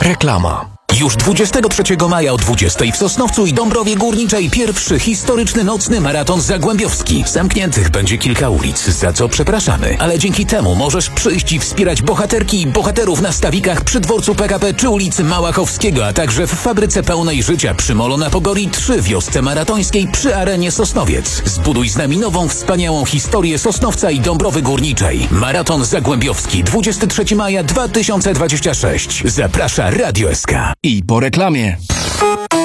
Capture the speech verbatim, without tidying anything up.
Reklama. Już dwudziestego trzeciego maja o dwudziestej w Sosnowcu i Dąbrowie Górniczej pierwszy historyczny nocny maraton zagłębiowski. Zamkniętych będzie kilka ulic, za co przepraszamy, ale dzięki temu możesz przyjść i wspierać bohaterki i bohaterów na stawikach przy dworcu P K P czy ulicy Małachowskiego, a także w fabryce pełnej życia przy Molo na Pogori trzy wiosce maratońskiej przy Arenie Sosnowiec. Zbuduj z nami nową, wspaniałą historię Sosnowca i Dąbrowy Górniczej. Maraton zagłębiowski dwudziestego trzeciego maja dwa tysiące dwudziestego szóstego. Zaprasza Radio S K. I po reklamie.